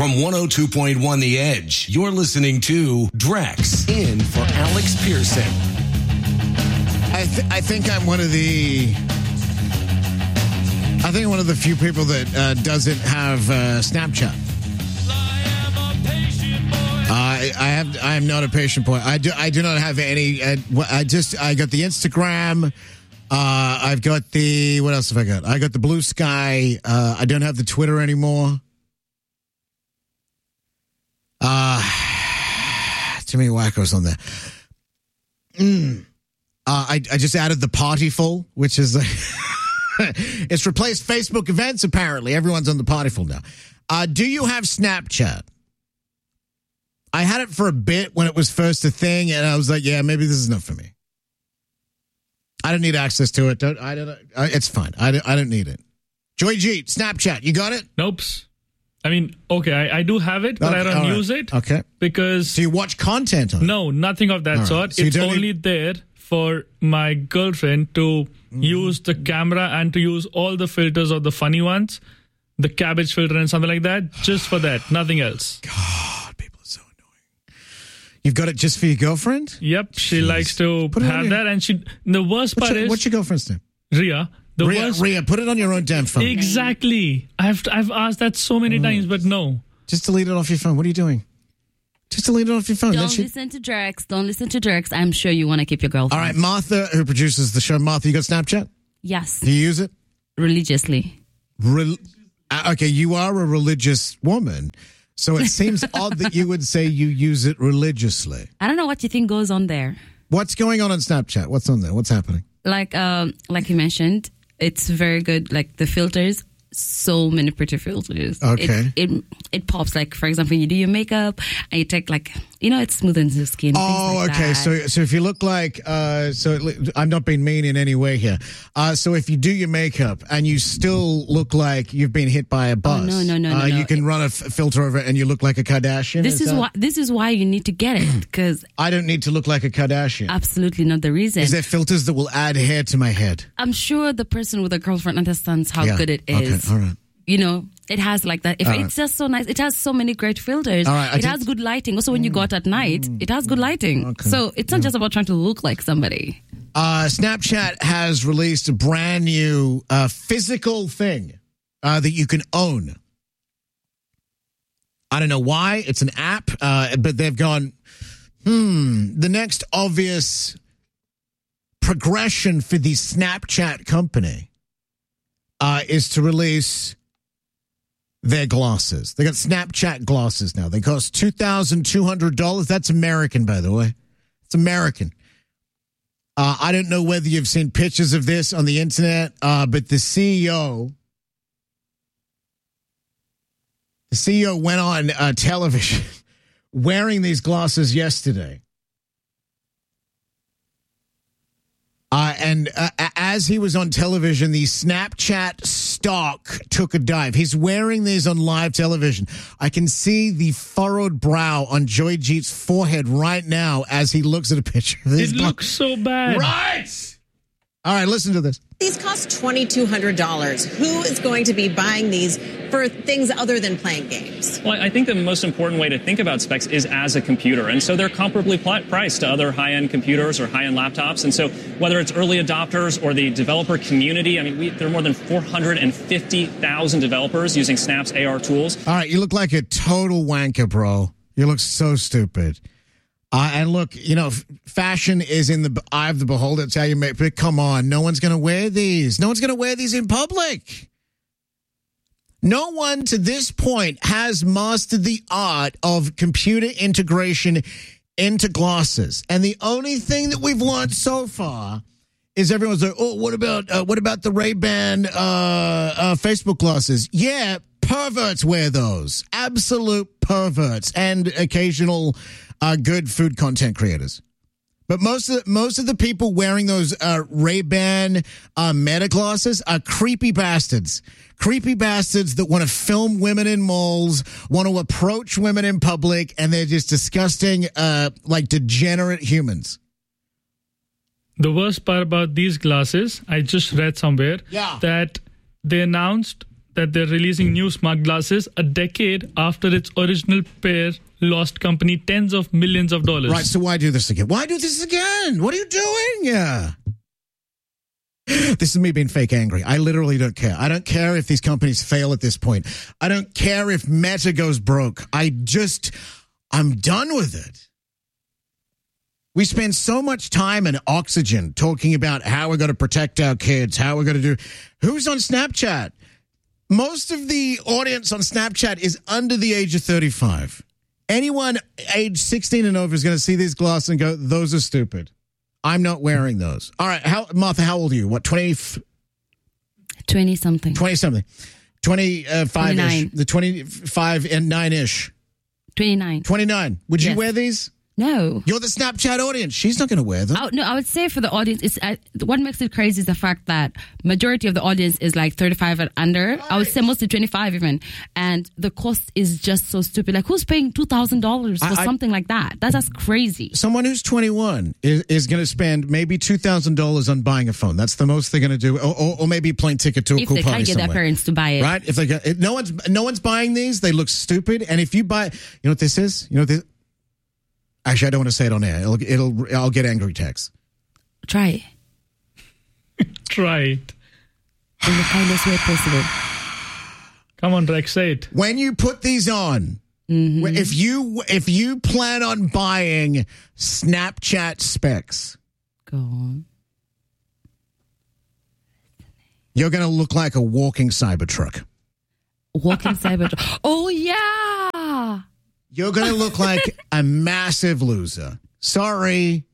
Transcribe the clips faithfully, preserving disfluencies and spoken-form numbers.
From one oh two point one The Edge, you're listening to Drex in for Alex Pearson. I, th- I think I'm one of the... I think I'm one of the few people that uh, doesn't have uh, Snapchat. I I have I am not a patient boy. I do I do not have any. I, I just I got the Instagram. Uh, I've got the what else have I got? I got the Blue Sky. Uh, I don't have the Twitter anymore. Uh too many wackos on there. Mm. Uh, I I just added the Partyful, which is it's replaced Facebook events. Apparently, everyone's on the Partyful now. Uh, do you have Snapchat? I had it for a bit when it was first a thing, and I was like, yeah, maybe this is not for me. I don't need access to it. Don't, I don't. I, it's fine. I don't, I don't need it. Joy G, Snapchat, you got it? Nope. I mean, okay, I, I do have it, but okay, I don't right. use it. Okay. Because... So you watch content on it? No, nothing of that right. sort. So it's only need... there for my girlfriend to mm. use the camera and to use all the filters of the funny ones, the cabbage filter and something like that, just for that, nothing else. God. You've got it just for your girlfriend? Yep, she Jeez. likes to put have your... that, and she. The worst what's part your, is what's your girlfriend's name? Ria. The Ria, worst. Ria, put it on your own damn phone. Exactly. I've I've asked that so many mm. times, but no. Just delete it off your phone. What are you doing? Just delete it off your phone. Don't she... listen to Drex. Don't listen to Drex. I'm sure you want to keep your girlfriend. All right, Martha, who produces the show. Martha, you got Snapchat? Yes. Do you use it? Religiously. Re- uh, okay, you are a religious woman. So it seems odd that you would say you use it religiously. I don't know what you think goes on there. What's going on on Snapchat? What's on there? What's happening? Like, um, like you mentioned, it's very good. Like the filters, so many pretty filters. Okay. It, it it pops. Like for example, you do your makeup and you take like you know it smoothens your skin. Oh, like okay. That. So so if you look like uh, so it, I'm not being mean in any way here. Uh, so if you do your makeup and you still look like you've been hit by a bus, oh, no, no, no, uh, no, no. you can run a f- filter over it and you look like a Kardashian. This is, is that... why. This is why you need to get it because I don't need to look like a Kardashian. Absolutely not the reason. Is there filters that will add hair to my head? I'm sure the person with a girlfriend understands how yeah. good it is. Okay, all right. You know, it has like that. If All it's right. just so nice. It has so many great filters. All right, I it did... has good lighting. Also, when you go out at night, mm. it has good lighting. Okay. So it's not yeah. just about trying to look like somebody. Uh, Snapchat has released a brand new uh, physical thing uh, that you can own. I don't know why. It's an app, uh, but they've gone, hmm, the next obvious progression for the Snapchat company uh, is to release their glasses. They got Snapchat glasses now. They cost two thousand two hundred dollars. That's American, by the way. It's American. Uh, I don't know whether you've seen pictures of this on the internet, uh, but the C E O, the C E O went on uh, television wearing these glasses yesterday. Uh, and uh, as he was on television, the Snapchat stock took a dive. He's wearing these on live television. I can see the furrowed brow on Joy Jeet's forehead right now as he looks at a picture of this. It looks so bad. Right. All right, listen to this. These cost two thousand two hundred dollars. Who is going to be buying these for things other than playing games? Well, I think the most important way to think about specs is as a computer. And so they're comparably pl- priced to other high-end computers or high-end laptops. And so whether it's early adopters or the developer community, I mean, we, there are more than four hundred fifty thousand developers using Snap's A R tools. All right, you look like a total wanker, bro. You look so stupid. Uh, and look, you know, f- fashion is in the eye of the beholder. That's how you make. But come on, no one's going to wear these. No one's going to wear these in public. No one to this point has mastered the art of computer integration into glasses. And the only thing that we've learned so far is everyone's like, oh, what about uh, what about the Ray-Ban uh, uh, Facebook glasses? Yeah, perverts wear those. Absolute perverts and occasional uh, good food content creators. But most of the, most of the people wearing those uh, Ray-Ban uh, Meta glasses are creepy bastards. Creepy bastards that want to film women in malls, want to approach women in public, and they're just disgusting, uh, like degenerate humans. The worst part about these glasses, I just read somewhere yeah. that they announced that they're releasing new smart glasses a decade after its original pair lost company tens of millions of dollars. Right, so why do this again? Why do this again? What are you doing? Yeah. This is me being fake angry. I literally don't care. I don't care if these companies fail at this point. I don't care if Meta goes broke. I just, I'm done with it. We spend so much time and oxygen talking about how we're going to protect our kids, how we're going to do. Who's on Snapchat? Most of the audience on Snapchat is under the age of thirty-five. Anyone age sixteen and over is going to see these glasses and go, those are stupid. I'm not wearing those. All right, how, Martha, how old are you? What, twenty? twenty-something. twenty-something. twenty-five-ish. twenty-nine. The twenty-five and nine-ish. twenty-nine. twenty-nine. Would you Yes. wear these? No. You're the Snapchat audience. She's not going to wear them. I, no, I would say for the audience, it's uh, what makes it crazy is the fact that majority of the audience is like thirty-five and under. I would say mostly twenty-five even, and the cost is just so stupid. Like, who's paying two thousand dollars for I- I- something like that? That's that's crazy. Someone who's twenty-one is, is going to spend maybe two thousand dollars on buying a phone. That's the most they're going to do. Or, or, or maybe a plane ticket to a If cool they party can't get their somewhere. parents to buy it, Right? If they got, if no one's no one's buying these, they look stupid. And if you buy, you know what this is? You know what this? Actually, I don't want to say it on air. It'll, it'll I'll get angry texts. try it Try it. in the kindest way possible. Come on, Rex, say it. When you put these on, Mm-hmm. if you if you plan on buying Snapchat specs, Go on. you're going to look like a walking Cybertruck. Walking cyber. Oh yeah. You're going to look like a massive loser. Sorry.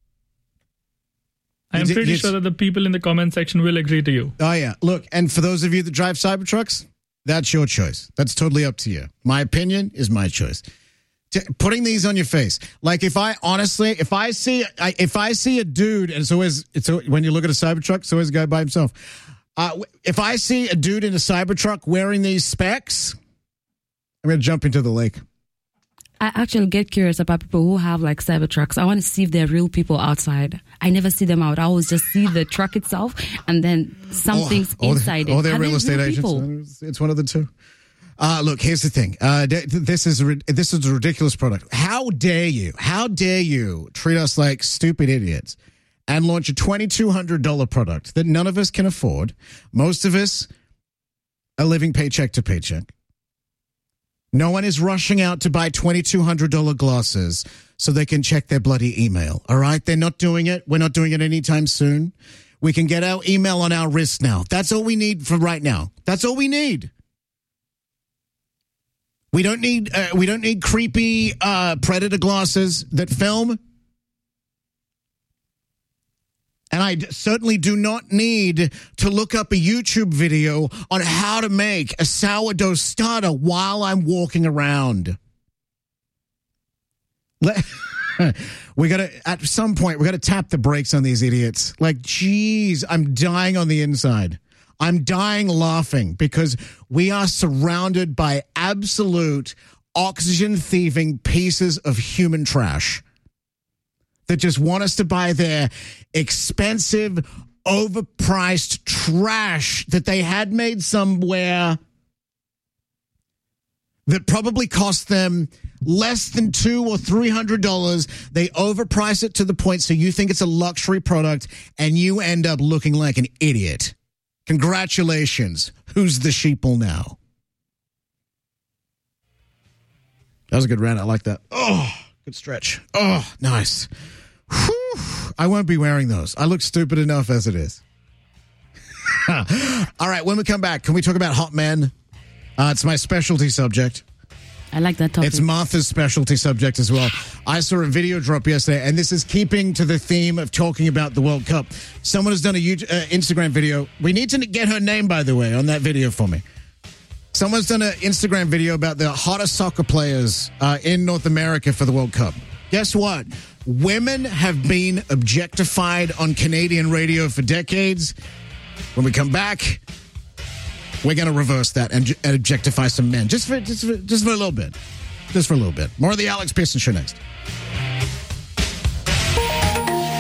I'm You- pretty you- sure that the people in the comment section will agree to you. Oh, yeah. Look, and for those of you that drive Cybertrucks, that's your choice. That's totally up to you. My opinion is my choice. T- putting these on your face. Like if I honestly, if I see, I, if I see a dude, and it's always, it's always, when you look at a Cybertruck, it's always a guy by himself. Uh, if I see a dude in a Cybertruck wearing these specs, I'm going to jump into the lake. I actually get curious about people who have like Cybertrucks. I want to see if they're real people outside. I never see them out. I always just see the truck itself and then something's Oh, inside oh, it. they're Are real they estate agents. people? It's- It's one of the two. Uh, look, here's the thing. Uh, th- this is a, rid- this is a ridiculous product. How dare you? How dare you treat us like stupid idiots and launch a twenty-two hundred dollars product that none of us can afford? Most of us are living paycheck to paycheck. No one is rushing out to buy twenty-two hundred dollars glasses so they can check their bloody email. All right? They're not doing it. We're not doing it anytime soon. We can get our email on our wrist now. That's all we need for right now. That's all we need. We don't need uh, we don't need creepy uh, predator glasses that film. And I d- certainly do not need to look up a YouTube video on how to make a sourdough starter while I'm walking around. Let- we got to, at some point, we got to tap the brakes on these idiots. Like, geez, I'm dying on the inside. I'm dying laughing because we are surrounded by absolute oxygen thieving pieces of human trash that just want us to buy their expensive, overpriced trash that they had made somewhere that probably cost them less than two or three hundred dollars. They overprice it to the point so you think it's a luxury product, and you end up looking like an idiot. Congratulations. Who's the sheeple now? That was a good rant. I like that. Oh, good stretch. Oh, nice. Whew. I won't be wearing those. I look stupid enough as it is. All right, when we come back, can we talk about hot men? Uh, it's my specialty subject. I like that topic. It's Martha's specialty subject as well. I saw a video drop yesterday, and this is keeping to the theme of talking about the World Cup. Someone has done a YouTube, uh, Instagram video. We need to get her name, by the way, on that video for me. Someone's done an Instagram video about the hottest soccer players uh, in North America for the World Cup. Guess what? Women have been objectified on Canadian radio for decades. When we come back, we're going to reverse that and, and objectify some men. Just for, just for just for a little bit. Just for a little bit. More of the Alex Pearson Show next.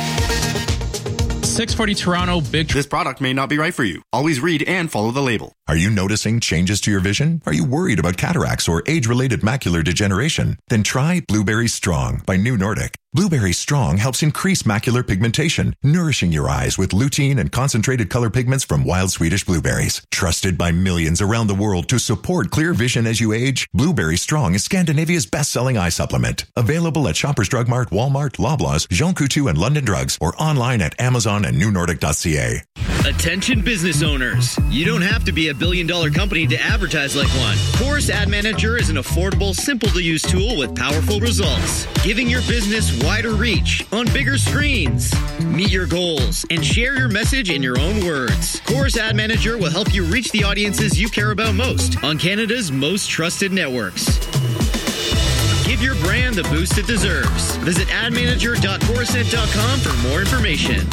six forty Toronto, Big This product may not be right for you. Always read and follow the label. Are you noticing changes to your vision? Are you worried about cataracts or age-related macular degeneration? Then try Blueberry Strong by New Nordic. Blueberry Strong helps increase macular pigmentation, nourishing your eyes with lutein and concentrated color pigments from wild Swedish blueberries. Trusted by millions around the world to support clear vision as you age, Blueberry Strong is Scandinavia's best-selling eye supplement. Available at Shoppers Drug Mart, Walmart, Loblaws, Jean Coutu, and London Drugs, or online at Amazon and new nordic dot c a. Attention business owners. You don't have to be a billion-dollar company to advertise like one. Chorus Ad Manager is an affordable, simple-to-use tool with powerful results, giving your business wider reach on bigger screens. Meet your goals and share your message in your own words. Chorus Ad Manager will help you reach the audiences you care about most on Canada's most trusted networks. Give your brand the boost it deserves. Visit ad manager dot corusent dot com for more information.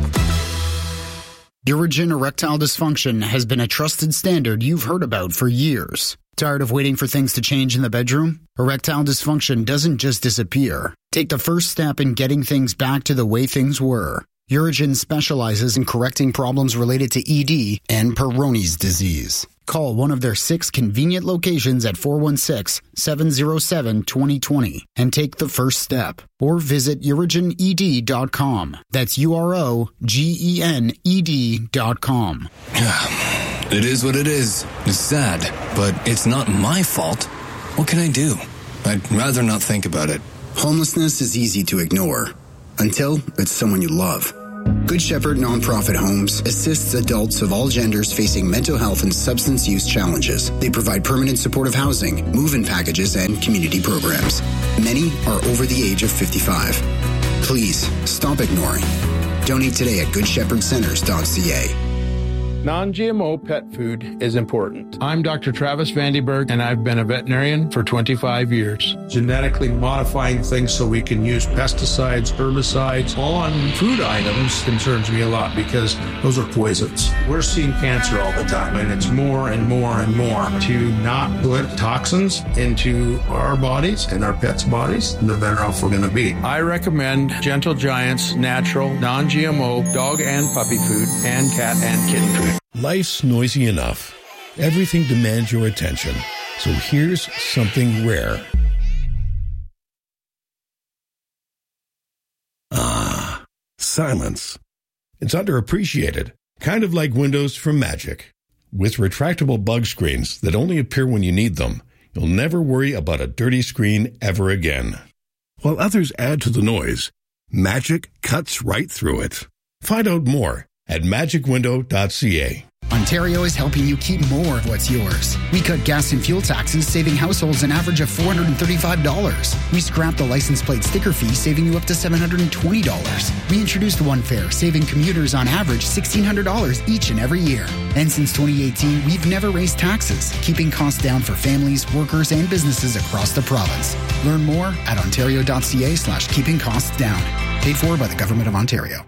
Urigen erectile dysfunction has been a trusted standard you've heard about for years. Tired of waiting for things to change in the bedroom? Erectile dysfunction doesn't just disappear. Take the first step in getting things back to the way things were. Urigen specializes in correcting problems related to E D and Peyronie's disease. Call one of their six convenient locations at four one six, seven zero seven, two zero two zero and take the first step. Or visit urigen e d dot com. That's U R O G E N E D dot com. It is what it is. It's sad, but it's not my fault. What can I do? I'd rather not think about it. Homelessness is easy to ignore until it's someone you love. Good Shepherd Nonprofit Homes assists adults of all genders facing mental health and substance use challenges. They provide permanent supportive housing, move-in packages, and community programs. Many are over the age of fifty-five. Please stop ignoring. Donate today at good shepherd centers dot c a. Non-G M O pet food is important. I'm Doctor Travis Vandenberg, and I've been a veterinarian for twenty-five years. Genetically modifying things so we can use pesticides, herbicides on food items concerns me a lot because those are poisons. We're seeing cancer all the time, and it's more and more and more. To not put toxins into our bodies and our pets' bodies, the better off we're going to be. I recommend Gentle Giant's natural, non-G M O dog and puppy food and cat and kitten food. Life's noisy enough. Everything demands your attention. So here's something rare. Ah, silence. It's underappreciated, kind of like Windows from Magic. With retractable bug screens that only appear when you need them, you'll never worry about a dirty screen ever again. While others add to the noise, Magic cuts right through it. Find out more at magic window dot c a. Ontario is helping you keep more of what's yours. We cut gas and fuel taxes, saving households an average of four hundred thirty-five dollars. We scrapped the license plate sticker fee, saving you up to seven hundred twenty dollars. We introduced One Fare, saving commuters on average sixteen hundred dollars each and every year. And since twenty eighteen, we've never raised taxes, keeping costs down for families, workers, and businesses across the province. Learn more at ontario dot c a slash keeping costs down. Paid for by the Government of Ontario.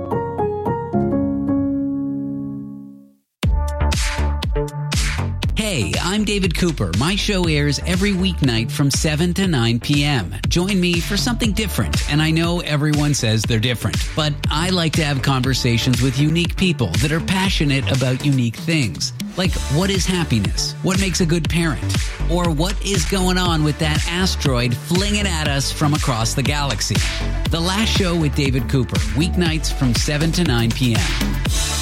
Hey, I'm David Cooper. My show airs every weeknight from seven to nine p.m. Join me for something different. And I know everyone says they're different, but I like to have conversations with unique people that are passionate about unique things. Like, what is happiness? What makes a good parent? Or what is going on with that asteroid flinging at us from across the galaxy? The Last Show with David Cooper, weeknights from seven to nine p.m.